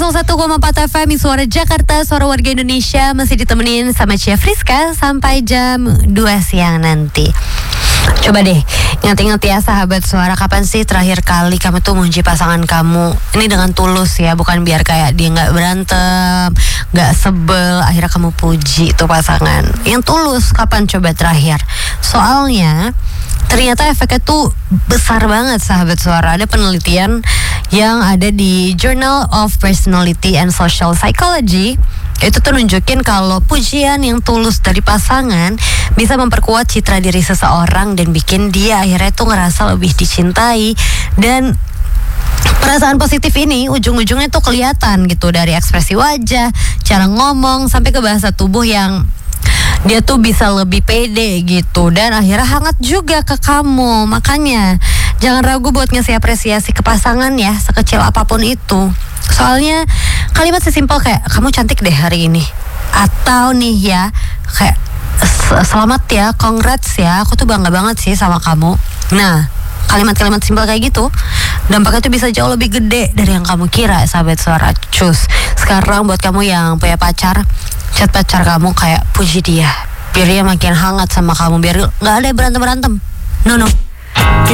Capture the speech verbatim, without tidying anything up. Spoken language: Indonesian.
nol satu koma empat F M Suara Jakarta, Suara Warga Indonesia. Masih ditemenin sama Cia Friska sampai jam dua siang nanti. Coba deh ingat-ingat ya sahabat suara, kapan sih terakhir kali kamu tuh muji pasangan kamu ini dengan tulus ya, bukan biar kayak dia gak berantem, gak sebel, akhirnya kamu puji tuh pasangan yang tulus. Kapan coba terakhir? Soalnya ternyata efeknya tuh besar banget sahabat suara. Ada penelitian yang ada di Journal of Personality and Social Psychology, itu tuh nunjukin kalau pujian yang tulus dari pasangan bisa memperkuat citra diri seseorang dan bikin dia akhirnya tuh ngerasa lebih dicintai. Dan perasaan positif ini ujung-ujungnya tuh kelihatan gitu dari ekspresi wajah, cara ngomong, sampai ke bahasa tubuh yang dia tuh bisa lebih pede gitu, dan akhirnya hangat juga ke kamu. Makanya jangan ragu buat ngasih apresiasi ke pasangan ya, sekecil apapun itu. Soalnya kalimat sesimpel kayak kamu cantik deh hari ini, atau nih ya kayak selamat ya, congrats ya, aku tuh bangga banget sih sama kamu. Nah, kalimat-kalimat simpel kayak gitu dampaknya tuh bisa jauh lebih gede dari yang kamu kira sahabat suara. Cus, sekarang buat kamu yang punya pacar, chat pacar kamu kayak puji dia, biar dia makin hangat sama kamu, biar gak ada berantem-berantem. No no